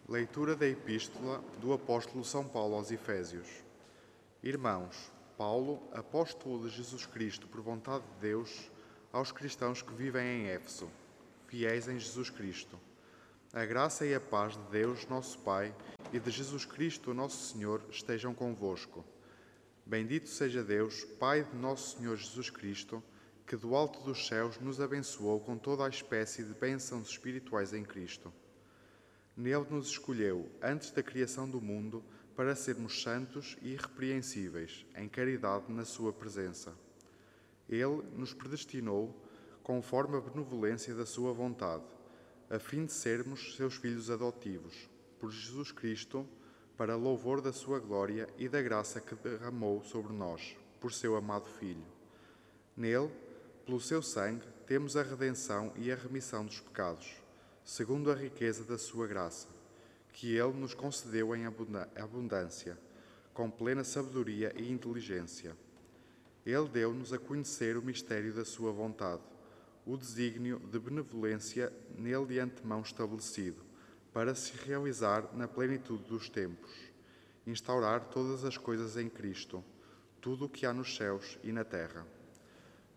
Leitura da Epístola do Apóstolo São Paulo aos Efésios. Irmãos, Paulo, apóstolo de Jesus Cristo por vontade de Deus, aos cristãos que vivem em Éfeso, fiéis em Jesus Cristo. A graça e a paz de Deus, nosso Pai, e de Jesus Cristo, nosso Senhor, estejam convosco. Bendito seja Deus, Pai de nosso Senhor Jesus Cristo, que do alto dos céus nos abençoou com toda a espécie de bênçãos espirituais em Cristo. Nele nos escolheu, antes da criação do mundo, para sermos santos e irrepreensíveis, em caridade na sua presença. Ele nos predestinou, conforme a benevolência da sua vontade, a fim de sermos seus filhos adotivos, por Jesus Cristo, para louvor da sua glória e da graça que derramou sobre nós, por seu amado Filho. Nele, pelo seu sangue, temos a redenção e a remissão dos pecados, segundo a riqueza da sua graça, que ele nos concedeu em abundância, com plena sabedoria e inteligência. Ele deu-nos a conhecer o mistério da sua vontade, o desígnio de benevolência nele de antemão estabelecido, para se realizar na plenitude dos tempos, instaurar todas as coisas em Cristo, tudo o que há nos céus e na terra.